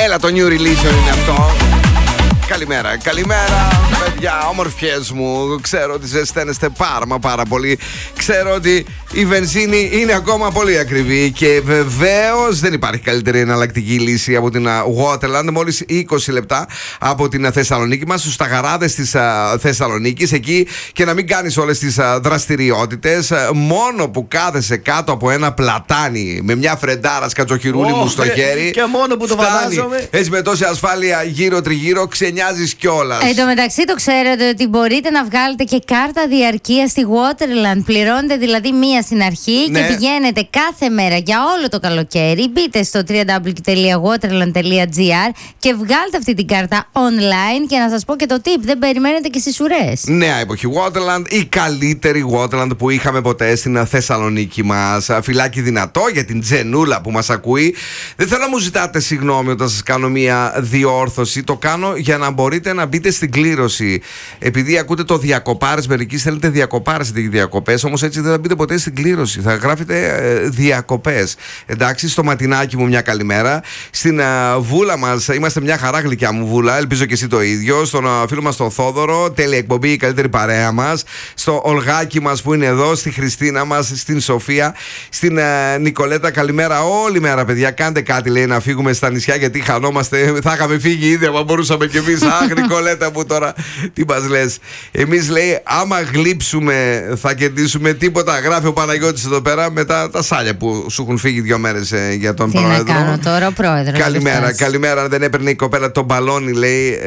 Έλα, το New Religion είναι αυτό. Καλημέρα, καλημέρα, παιδιά, όμορφιές μου. Ξέρω ότι ζεσταίνεστε πάρα πολύ. Ξέρω ότι η βενζίνη είναι ακόμα πολύ ακριβή. Και βεβαίως δεν υπάρχει καλύτερη εναλλακτική λύση από την Waterland. Μόλις 20 λεπτά από την Θεσσαλονίκη μας, στους ταγαράδες της Θεσσαλονίκης. Εκεί και να μην κάνεις όλες τις δραστηριότητες. Μόνο που κάθεσαι κάτω από ένα πλατάνι με μια φρεντάρα σκατζοχυρούλι μου στο χέρι. Και μόνο που το φαντάζομαι. Έτσι με τόση ασφάλεια γύρω-τριγύρω ξενιάζεις κιόλας. Εν τω μεταξύ το ξέρετε ότι μπορείτε να βγάλετε και κάρτα διαρκείας στη Waterland. Πληρώνετε δηλαδή μία στην αρχή και πηγαίνετε κάθε μέρα για όλο το καλοκαίρι. Μπείτε στο www.waterland.gr και βγάλτε αυτή την κάρτα online. Και να σας πω και το tip, δεν περιμένετε και στις ουρές. Νέα εποχή Waterland, η καλύτερη Waterland που είχαμε ποτέ στην Θεσσαλονίκη μας. Φιλάκι δυνατό για την Τζενούλα που μας ακούει. Δεν θέλω να μου ζητάτε συγγνώμη όταν σας κάνω μία διόρθωση. Το κάνω για να μπορείτε να μπείτε στην κλήρωση. Επειδή ακούτε το διακοπάρες, μερικοί θέλετε διακοπάρες αντί διακοπές, όμως έτσι δεν θα μπείτε ποτέ στην κλήρωση. Θα γράφετε διακοπές. Εντάξει, στο ματινάκι μου μια καλημέρα. Στην βούλα μας, είμαστε μια χαρά, γλυκιά μου βούλα. Ελπίζω και εσύ το ίδιο. Στον φίλο μας τον Θόδωρο, τέλεια εκπομπή, η καλύτερη παρέα μας. Στο Ολγάκι μας που είναι εδώ, στη Χριστίνα μας, στην Σοφία, στην Νικολέτα, καλημέρα όλη μέρα, παιδιά. Κάντε κάτι, λέει, να φύγουμε στα νησιά γιατί χανόμαστε. Θα είχαμε φύγει ήδη, αλλά μπορούσαμε κι εμείς. Αχ, Νικολέτα που τώρα τι μας λες. Εμείς, λέει, άμα γλύψουμε θα κερδίσουμε τίποτα. Γράφει ο Παναγιώτης εδώ πέρα με τα σάλια που σου έχουν φύγει 2 μέρες για τον τι πρόεδρο. Τι να κάνω τώρα, ο πρόεδρος. Καλημέρα. Αν δεν έπαιρνε η κοπέλα τον μπαλόνι, λέει,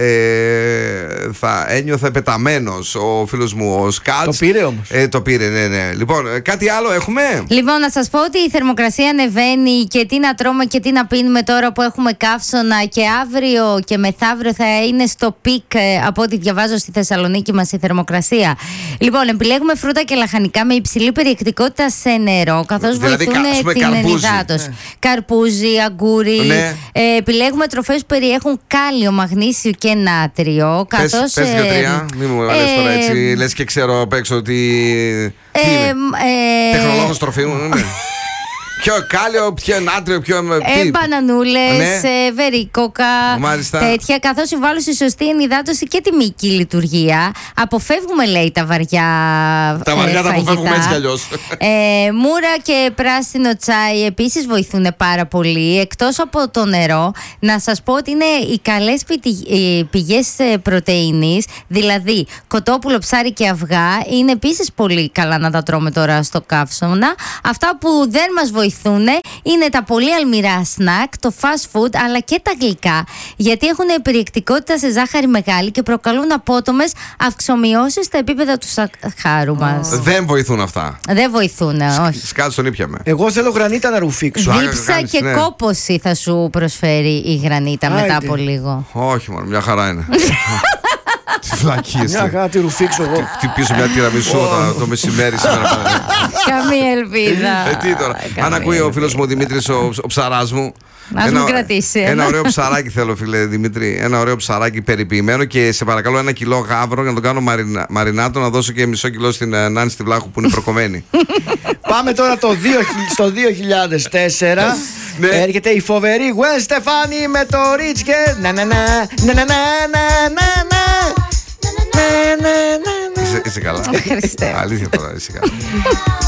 θα ένιωθε πεταμένος ο φίλος μου ο Σκάτς. Το πήρε όμως. Το πήρε, ναι. Λοιπόν, κάτι άλλο έχουμε. Λοιπόν, να σας πω ότι η θερμοκρασία ανεβαίνει και τι να τρώμε και τι να πίνουμε τώρα που έχουμε καύσωνα, και αύριο και μεθαύριο θα είναι στο πικ από ό,τι διαβάζω στη Θεσσαλονίκη μας η θερμοκρασία. Λοιπόν, επιλέγουμε φρούτα και λαχανικά με υψηλή περιεκτικότητα σε νερό, καθώς δηλαδή, βοηθούν την ενυδάτωση. Καρπούζι, αγκούρι. Ναι. Επιλέγουμε τροφές που περιέχουν κάλιο, μαγνήσιο και νάτριο. Καθώς. Πες 2-3, μην μου λες τώρα έτσι. Λες και ξέρω απ' έξω ότι. Τεχνολόγος τροφίμων είμαι. Ποιο κάλιο, ποιο νάτριο, ποιο. Μπανανούλες, βερίκοκα, τέτοια. Καθώς συμβάλλουν στη σωστή ενυδάτωση και τη μυϊκή λειτουργία. Αποφεύγουμε, λέει, τα βαριά. Τα βαριά τα αποφεύγουμε έτσι κι αλλιώς. Μούρα και πράσινο τσάι επίσης βοηθούν πάρα πολύ. Εκτός από το νερό, να σας πω ότι είναι οι καλές πηγές πρωτεΐνης. Δηλαδή, κοτόπουλο, ψάρι και αυγά είναι επίσης πολύ καλά να τα τρώμε τώρα στο καύσωνα. Αυτά που δεν μας βοηθούν είναι τα πολύ αλμυρά σνακ, το fast food αλλά και τα γλυκά, γιατί έχουν περιεκτικότητα σε ζάχαρη μεγάλη και προκαλούν απότομες αυξομοιώσεις στα επίπεδα του σαχάρου μας. Δεν βοηθούν αυτά. Δεν βοηθούν, όχι. Σκάτω τον ήπιαμε. Εγώ θέλω γρανίτα να ρουφήξω. Δίψα και κόπωση θα σου προσφέρει η γρανίτα μετά από λίγο. Όχι, μόνο μια χαρά είναι. Τι φλακίες. Μια χαρά τη ρουφήξω εγώ. Χτυπήσω μια τυραμισού το μεσημέρι σήμερα. Καμία ελπίδα. Τι τώρα. Αν ακούει ο φίλος μου ο Δημήτρης, ο ψαράς μου. Να μου κρατήσει. Ένα ωραίο ψαράκι θέλω, φίλε Δημήτρη. Ένα ωραίο ψαράκι περιποιημένο και σε παρακαλώ 1 κιλό γάβρο για να το κάνω μαρινάτο, να δώσω και μισό κιλό στην Νάνση τη Βλάχου που είναι προκομμένη. Πάμε τώρα στο 2004. Ναι. Έρχεται η φοβερή Gwen Stefani με το Rich και Είσαι καλά. Ευχαριστώ. Αλήθεια τώρα, είσαι καλά.